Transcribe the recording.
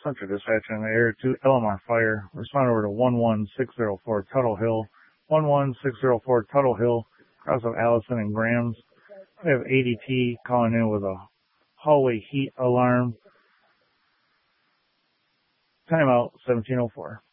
Central Dispatch on the air to LMR Fire. Respond over to 11604 Tuttle Hill. 11604 Tuttle Hill, across of Allison and Grams. We have ADT calling in with a hallway heat alarm. Timeout 1704.